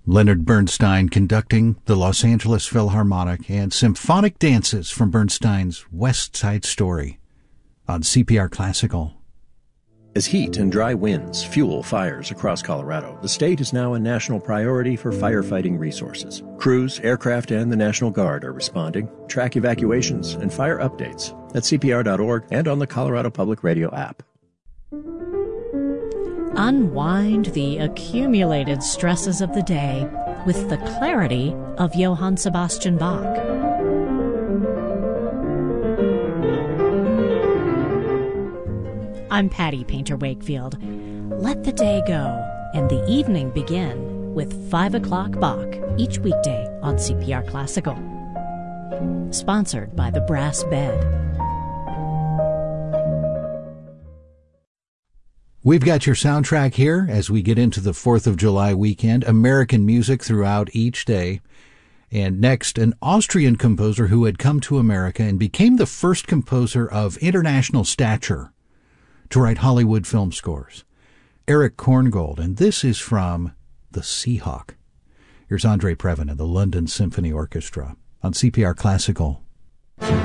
Leonard Bernstein conducting the Los Angeles Philharmonic and symphonic dances from Bernstein's West Side Story on CPR Classical. As heat and dry winds fuel fires across Colorado, the state is now a national priority for firefighting resources. Crews, aircraft, and the National Guard are responding. Track evacuations and fire updates at CPR.org and on the Colorado Public Radio app. Unwind the accumulated stresses of the day with the clarity of Johann Sebastian Bach. I'm Patty Painter Wakefield. Let the day go and the evening begin with 5 o'clock Bach each weekday on CPR Classical. Sponsored by the Brass Bed. We've got your soundtrack here as we get into the 4th of July weekend. American music throughout each day. And next, an Austrian composer who had come to America and became the first composer of international stature to write Hollywood film scores, Erich Korngold, and this is from The Seahawk. Here's Andre Previn and the London Symphony Orchestra on CPR Classical.